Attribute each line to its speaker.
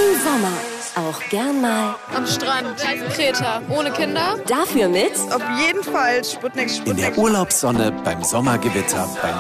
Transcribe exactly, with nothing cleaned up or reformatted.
Speaker 1: Im Sommer auch gern mal
Speaker 2: am Strand, Kreta, ohne Kinder.
Speaker 1: Dafür mit
Speaker 3: auf jeden Fall Sputnik, Sputnik.
Speaker 4: In der Urlaubssonne, beim Sommergewitter, beim